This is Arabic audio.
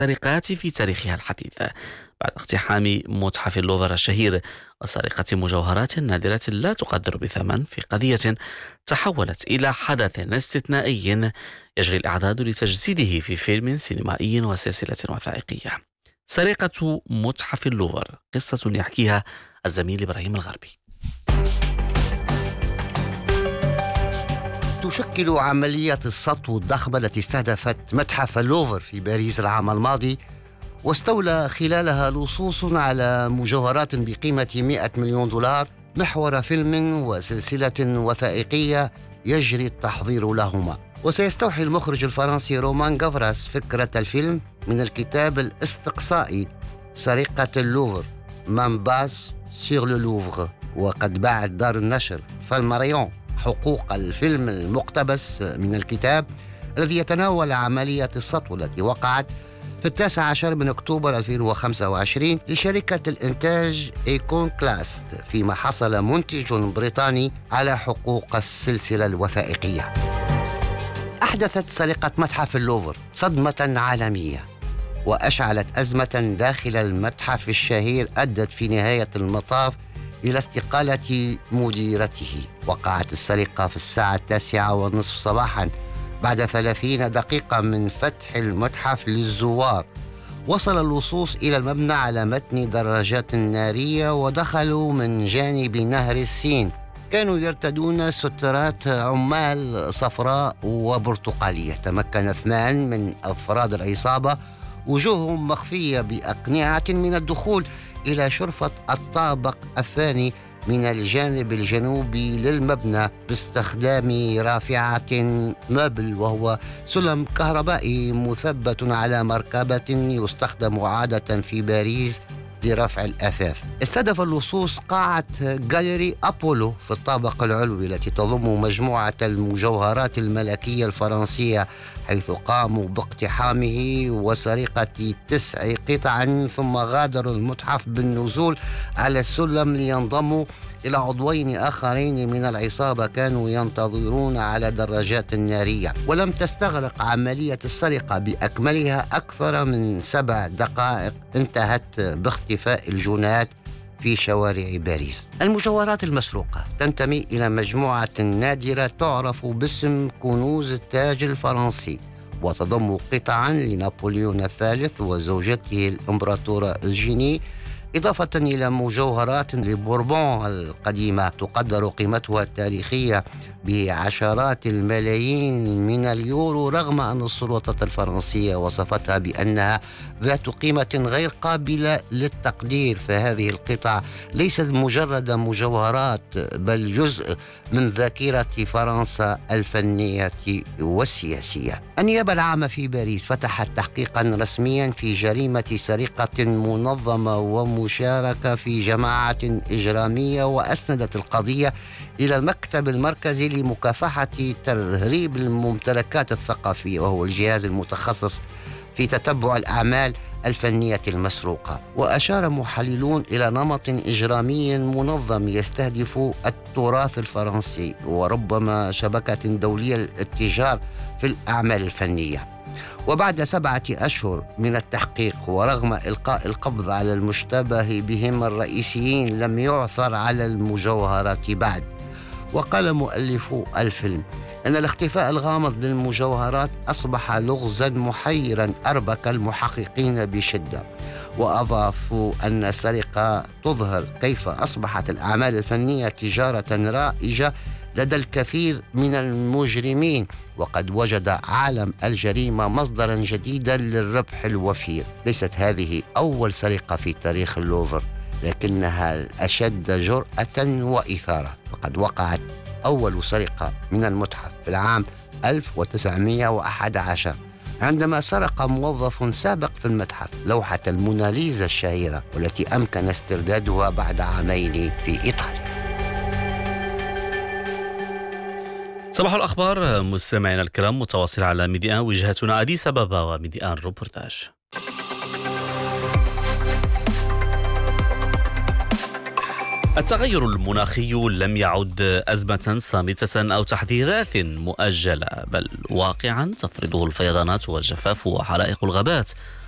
السرقات في تاريخها الحديث بعد اقتحام متحف اللوفر الشهير وسرقة مجوهرات نادرة لا تقدر بثمن في قضية تحولت إلى حدث استثنائي يجري الإعداد لتجسيده في فيلم سينمائي وسلسلة وثائقية. سرقة متحف اللوفر قصة يحكيها الزميل إبراهيم الغربي. تشكل عملية السطو الضخمة التي استهدفت متحف اللوفر في باريس العام الماضي واستولى خلالها لصوص على مجوهرات بقيمة 100 مليون دولار محور فيلم وسلسلة وثائقية يجري التحضير لهما. وسيستوحي المخرج الفرنسي رومان غافراس فكرة الفيلم من الكتاب الاستقصائي سرقة اللوفر من باس سيغ لو لوفر، وقد باعت دار النشر فالماريون حقوق الفيلم المقتبس من الكتاب الذي يتناول عملية السطو التي وقعت في 19 من أكتوبر 2025 لشركة الإنتاج إيكون كلاست، فيما حصل منتج بريطاني على حقوق السلسلة الوثائقية. أحدثت سرقة متحف اللوفر صدمة عالمية وأشعلت أزمة داخل المتحف الشهير أدت في نهاية المطاف إلى استقالة مديرته. وقعت السرقة في الساعة 9:30 صباحا بعد 30 دقيقة من فتح المتحف للزوار. وصل اللصوص إلى المبنى على متن دراجات نارية ودخلوا من جانب نهر السين. كانوا يرتدون سترات عمال صفراء وبرتقالية. تمكن 2 من أفراد العصابة وجوههم مخفية بأقنعة من الدخول إلى شرفة الطابق الثاني من الجانب الجنوبي للمبنى باستخدام رافعة مبل، وهو سلم كهربائي مثبت على مركبة يستخدم عادة في باريس لرفع الأثاث. استهدف اللصوص قاعة جاليري أبولو في الطابق العلوي التي تضم مجموعة المجوهرات الملكية الفرنسية، حيث قاموا باقتحامه وسرقة 9 قطع، ثم غادروا المتحف بالنزول على السلم لينضموا إلى عضوين آخرين من العصابة كانوا ينتظرون على دراجات نارية. ولم تستغرق عملية السرقة بأكملها أكثر من 7 دقائق، انتهت باختفاء الجنات في شوارع باريس. المجوهرات المسروقة تنتمي إلى مجموعة نادرة تعرف باسم كنوز التاج الفرنسي، وتضم قطعا لنابليون الثالث وزوجته الإمبراطورة إيجيني، إضافة إلى مجوهرات لبوربون القديمة تقدر قيمتها التاريخية بعشرات الملايين من اليورو، رغم أن السلطات الفرنسية وصفتها بأنها ذات قيمة غير قابلة للتقدير. فهذه القطع ليست مجرد مجوهرات بل جزء من ذاكرة فرنسا الفنية والسياسية. النيابة العامة في باريس فتحت تحقيقا رسميا في جريمة سرقة منظمة ومشاركة في جماعة إجرامية، وأسندت القضية إلى المكتب المركزي لمكافحة تهريب الممتلكات الثقافية، وهو الجهاز المتخصص في تتبع الأعمال الفنية المسروقة. وأشار محللون إلى نمط إجرامي منظم يستهدف التراث الفرنسي وربما شبكة دولية للاتجار في الأعمال الفنية. وبعد 7 أشهر من التحقيق ورغم إلقاء القبض على المشتبه بهم الرئيسيين، لم يعثر على المجوهرات بعد. وقال مؤلفو الفيلم أن الاختفاء الغامض للمجوهرات أصبح لغزا محيرا أربك المحققين بشدة. وأضافوا أن السرقة تظهر كيف أصبحت الأعمال الفنية تجارة رائجة لدى الكثير من المجرمين، وقد وجد عالم الجريمة مصدرا جديدا للربح الوفير. ليست هذه أول سرقة في تاريخ اللوفر، لكنها الأشد جرأة وإثارة، وقد وقعت أول سرقة من المتحف في العام 1911 عندما سرق موظف سابق في المتحف لوحة الموناليزا الشهيرة، والتي أمكن استردادها بعد 2 عام في إيطاليا. صباح الأخبار مستمعينا الكرام، متواصل على ميديان وجهتنا أديس أبابا وميديان روبورتاج. التغير المناخي لم يعد أزمة صامتة أو تحذيرات مؤجلة، بل واقعا تفرضه الفيضانات والجفاف وحرائق الغابات